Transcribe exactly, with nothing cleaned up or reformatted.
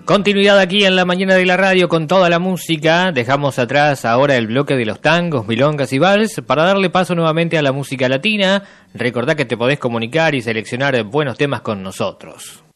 Continuidad aquí en la mañana de la radio con toda la música. Dejamos atrás ahora el bloque de los tangos, milongas y vals para darle paso nuevamente a la música latina. Recordá que te podés comunicar y seleccionar buenos temas con nosotros.